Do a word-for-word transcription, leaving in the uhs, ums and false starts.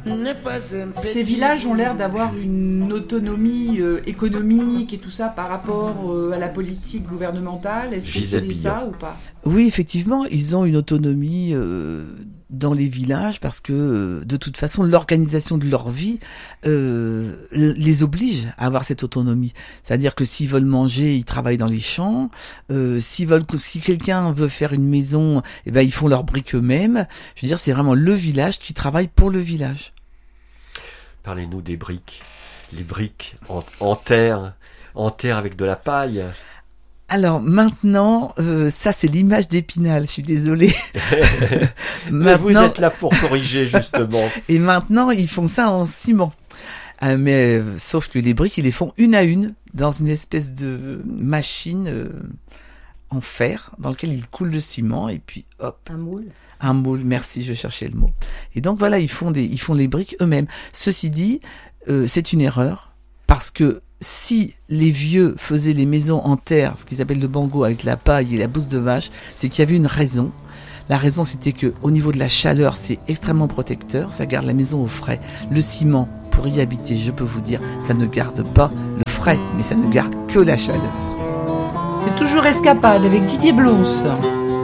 Ces villages ont l'air d'avoir une autonomie euh, économique et tout ça par rapport euh, à la politique gouvernementale. Est-ce que c'est ça ou pas ? Oui, effectivement, ils ont une autonomie euh, dans les villages parce que euh, de toute façon, l'organisation de leur vie euh, les oblige à avoir cette autonomie. C'est-à-dire que s'ils veulent manger, ils travaillent dans les champs. Euh, s'ils veulent, si quelqu'un veut faire une maison, eh ben ils font leurs briques eux-mêmes. Je veux dire, c'est vraiment le village qui travaille pour le village. Parlez-nous des briques. Les briques en, en terre, en terre avec de la paille. Alors maintenant, euh, ça c'est l'image d'Épinal, je suis désolée. Mais vous êtes là pour corriger justement. Et maintenant, ils font ça en ciment. Euh, mais euh, sauf que les briques, ils les font une à une dans une espèce de machine euh, en fer dans lequel ils coulent le ciment et puis hop. Un moule. Un moule, merci, je cherchais le mot. Et donc voilà, ils font des, ils font les briques eux-mêmes. Ceci dit, euh, c'est une erreur parce que si les vieux faisaient les maisons en terre, ce qu'ils appellent le bango avec la paille et la bouse de vache, c'est qu'il y avait une raison. La raison, c'était que au niveau de la chaleur, c'est extrêmement protecteur, ça garde la maison au frais. Le ciment, pour y habiter, je peux vous dire, ça ne garde pas le frais, mais ça ne garde que la chaleur. C'est toujours Escapade avec Didier Blons.